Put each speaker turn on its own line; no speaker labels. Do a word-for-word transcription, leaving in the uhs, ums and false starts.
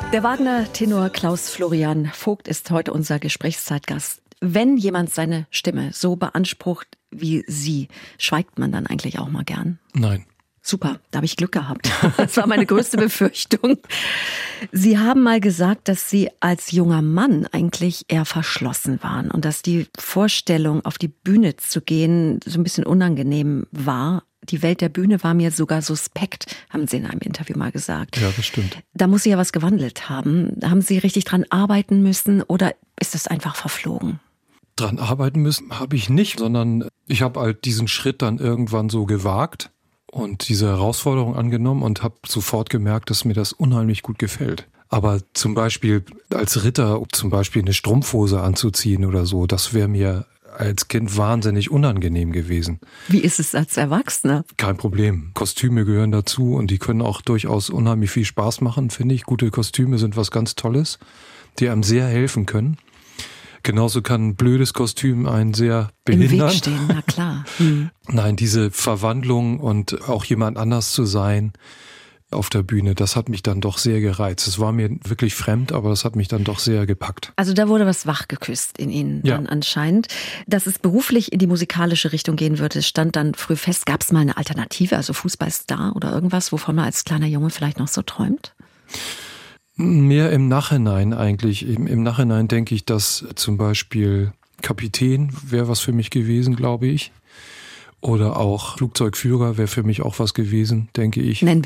Der Wagner-Tenor Klaus Florian Vogt ist heute unser Gesprächszeitgast. Wenn jemand seine Stimme so beansprucht wie Sie, schweigt man dann eigentlich auch mal gern?
Nein.
Super, da habe ich Glück gehabt. Das war meine größte Befürchtung. Sie haben mal gesagt, dass Sie als junger Mann eigentlich eher verschlossen waren und dass die Vorstellung, auf die Bühne zu gehen, so ein bisschen unangenehm war. Die Welt der Bühne war mir sogar suspekt, haben Sie in einem Interview mal gesagt.
Ja, das stimmt.
Da muss sich ja was gewandelt haben. Haben Sie richtig dran arbeiten müssen oder ist das einfach verflogen?
Dran arbeiten müssen habe ich nicht, sondern ich habe halt diesen Schritt dann irgendwann so gewagt und diese Herausforderung angenommen und habe sofort gemerkt, dass mir das unheimlich gut gefällt. Aber zum Beispiel als Ritter zum Beispiel eine Strumpfhose anzuziehen oder so, das wäre mir als Kind wahnsinnig unangenehm gewesen.
Wie ist es als Erwachsener?
Kein Problem. Kostüme gehören dazu und die können auch durchaus unheimlich viel Spaß machen, finde ich. Gute Kostüme sind was ganz Tolles, die einem sehr helfen können. Genauso kann ein blödes Kostüm einen sehr behindern.
Im Weg stehen, na klar. Hm.
Nein, diese Verwandlung und auch jemand anders zu sein auf der Bühne, das hat mich dann doch sehr gereizt. Es war mir wirklich fremd, aber das hat mich dann doch sehr gepackt.
Also da wurde was wachgeküsst in Ihnen
ja.
dann anscheinend. Dass es beruflich in die musikalische Richtung gehen würde, stand dann früh fest. Gab es mal eine Alternative, also Fußballstar oder irgendwas, wovon man als kleiner Junge vielleicht noch so träumt?
Mehr im Nachhinein eigentlich. Im, im Nachhinein denke ich, dass zum Beispiel Kapitän wäre was für mich gewesen, glaube ich. Oder auch Flugzeugführer wäre für mich auch was gewesen, denke ich.
Nennen